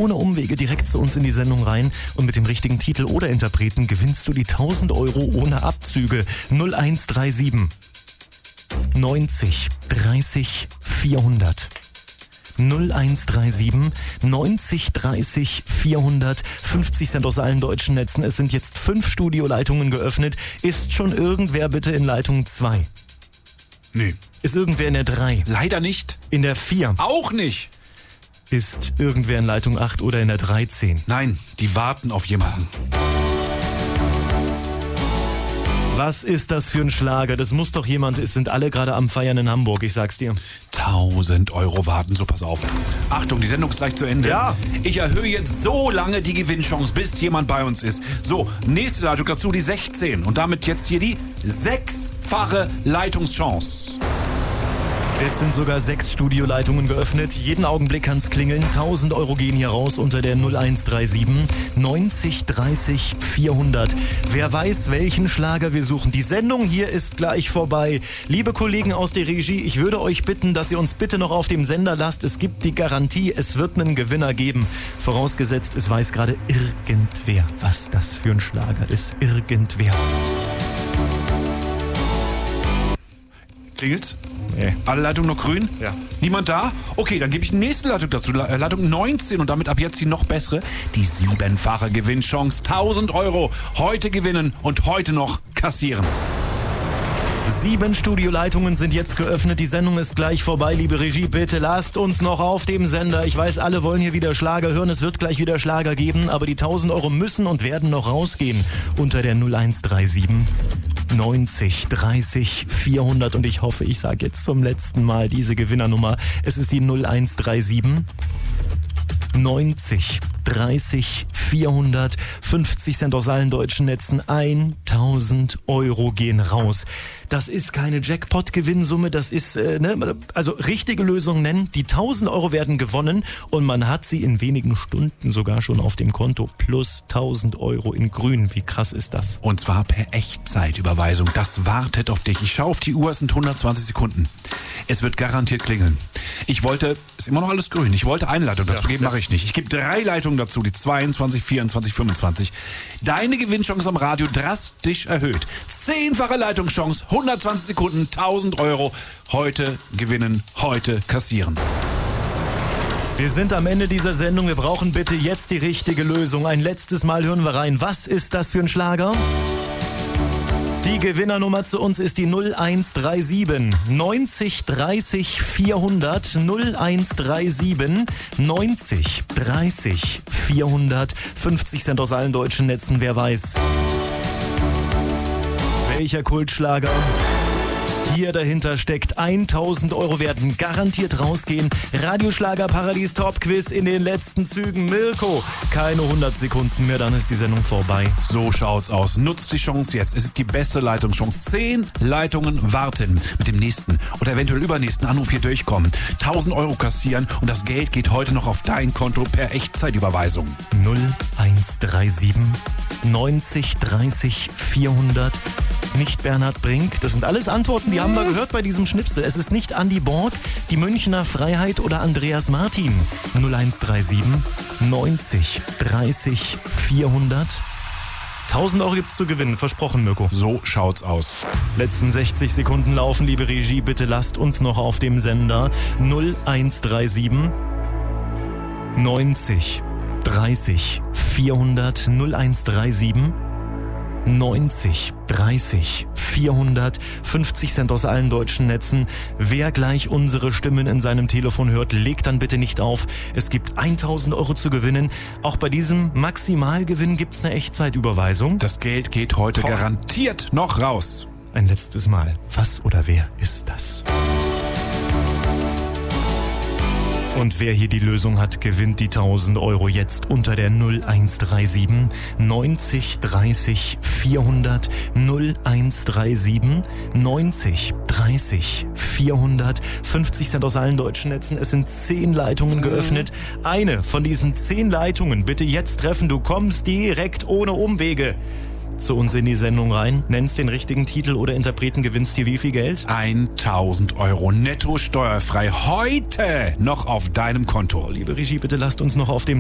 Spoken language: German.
ohne Umwege direkt zu uns in die Sendung rein und mit dem richtigen Titel oder Interpreten gewinnst du die 1.000 Euro ohne Abzüge. 0137 90 30 400. 0137 90 30 400. 50 Cent aus allen deutschen Netzen. Es sind jetzt 5 Studioleitungen geöffnet. Ist schon irgendwer bitte in Leitung 2? Nee. Ist irgendwer in der 3? Leider nicht. In der 4? Auch nicht. Ist irgendwer in Leitung 8 oder in der 13? Nein, die warten auf jemanden. Was ist das für ein Schlager? Das muss doch jemand, es sind alle gerade am Feiern in Hamburg, ich sag's dir. 1.000 Euro warten, so pass auf. Achtung, die Sendung ist gleich zu Ende. Ja. Ich erhöhe jetzt so lange die Gewinnchance, bis jemand bei uns ist. So, nächste Leitung dazu, die 16. Und damit jetzt hier die 6-fache Leitungschance. Jetzt sind sogar 6 Studioleitungen geöffnet. Jeden Augenblick kann's klingeln. 1.000 Euro gehen hier raus unter der 0137 90 30 400. Wer weiß, welchen Schlager wir suchen. Die Sendung hier ist gleich vorbei. Liebe Kollegen aus der Regie, ich würde euch bitten, dass ihr uns bitte noch auf dem Sender lasst. Es gibt die Garantie, es wird einen Gewinner geben. Vorausgesetzt, es weiß gerade irgendwer, was das für ein Schlager ist. Irgendwer. Klingelt's? Nee. Alle Leitungen noch grün? Ja. Niemand da? Okay, dann gebe ich die nächste Leitung dazu. Leitung 19 und damit ab jetzt die noch bessere. Die 7-fache Gewinnchance. 1.000 Euro. Heute gewinnen und heute noch kassieren. 7 Studioleitungen sind jetzt geöffnet. Die Sendung ist gleich vorbei, liebe Regie. Bitte lasst uns noch auf dem Sender. Ich weiß, alle wollen hier wieder Schlager hören. Es wird gleich wieder Schlager geben. Aber die 1.000 Euro müssen und werden noch rausgehen. Unter der 0137 90 30 400. Und ich hoffe, ich sage jetzt zum letzten Mal diese Gewinnernummer. Es ist die 0137 90 30 400. 50 Cent aus allen deutschen Netzen. 1.000 Euro gehen raus. Das ist keine Jackpot-Gewinnsumme, das ist, also richtige Lösung nennen. Die 1.000 Euro werden gewonnen und man hat sie in wenigen Stunden sogar schon auf dem Konto. Plus 1.000 Euro in grün. Wie krass ist das? Und zwar per Echtzeitüberweisung. Das wartet auf dich. Ich schaue auf die Uhr, es sind 120 Sekunden. Es wird garantiert klingeln. Ist immer noch alles grün. Ich wollte eine Leitung dazu geben, mache ich nicht. Ich gebe 3 Leitungen dazu, die 22, 24, 25. Deine Gewinnchance am Radio drastisch erhöht. 10-fache Leitungschance, 120 Sekunden, 1.000 Euro. Heute gewinnen, heute kassieren. Wir sind am Ende dieser Sendung. Wir brauchen bitte jetzt die richtige Lösung. Ein letztes Mal hören wir rein. Was ist das für ein Schlager? Die Gewinnernummer zu uns ist die 0137 90 30 400. 0137 90 30 400. 50 Cent aus allen deutschen Netzen, wer weiß. Welcher Kultschlager hier dahinter steckt. 1.000 Euro werden garantiert rausgehen. Radioschlager Paradies Top Quiz in den letzten Zügen. Mirko, keine 100 Sekunden mehr, dann ist die Sendung vorbei. So schaut's aus. Nutzt die Chance jetzt. Es ist die beste Leitungschance. 10 Leitungen warten. Mit dem nächsten oder eventuell übernächsten Anruf hier durchkommen. 1.000 Euro kassieren und das Geld geht heute noch auf dein Konto per Echtzeitüberweisung. 0137 90 30 400. Nicht Bernhard Brink. Das sind alles Antworten, die haben wir gehört bei diesem Schnipsel. Es ist nicht Andi Borg, die Münchner Freiheit oder Andreas Martin. 0137 90 30 400. 1.000 Euro gibt's zu gewinnen. Versprochen, Mirko. So schaut's aus. Letzten 60 Sekunden laufen, liebe Regie. Bitte lasst uns noch auf dem Sender 0137 90 30 400. 0137 90 30 400. 50 Cent aus allen deutschen Netzen. Wer gleich unsere Stimmen in seinem Telefon hört, legt dann bitte nicht auf. Es gibt 1.000 Euro zu gewinnen. Auch bei diesem Maximalgewinn gibt's eine Echtzeitüberweisung. Das Geld geht heute garantiert noch raus. Ein letztes Mal. Was oder wer ist das? Und wer hier die Lösung hat, gewinnt die 1.000 Euro jetzt unter der 0137 90 30 400. 0137 90 30 400. 50 Cent aus allen deutschen Netzen. Es sind 10 Leitungen geöffnet. Eine von diesen 10 Leitungen bitte jetzt treffen. Du kommst direkt ohne Umwege zu uns in die Sendung rein, nennst den richtigen Titel oder Interpreten, gewinnst hier wie viel Geld? 1.000 Euro netto steuerfrei heute noch auf deinem Konto. Liebe Regie, bitte lasst uns noch auf dem